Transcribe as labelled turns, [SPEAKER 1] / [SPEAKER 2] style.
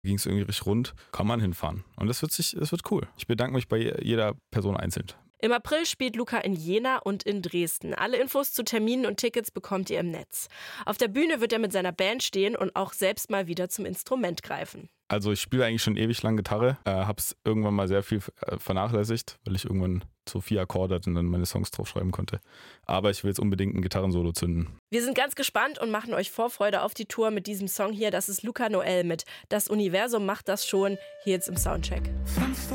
[SPEAKER 1] ging es irgendwie richtig rund, kann man hinfahren. Und das wird cool. Ich bedanke mich bei jeder Person einzeln.
[SPEAKER 2] Im April spielt Luca in Jena und in Dresden. Alle Infos zu Terminen und Tickets bekommt ihr im Netz. Auf der Bühne wird er mit seiner Band stehen und auch selbst mal wieder zum Instrument greifen.
[SPEAKER 1] Also ich spiele eigentlich schon ewig lang Gitarre, hab's irgendwann mal sehr viel vernachlässigt, weil ich irgendwann so 4 Akkorde hatte und dann meine Songs draufschreiben konnte. Aber ich will jetzt unbedingt ein Gitarrensolo zünden.
[SPEAKER 2] Wir sind ganz gespannt und machen euch Vorfreude auf die Tour mit diesem Song hier. Das ist Luca Noel mit Das Universum macht das schon, hier jetzt im Soundcheck.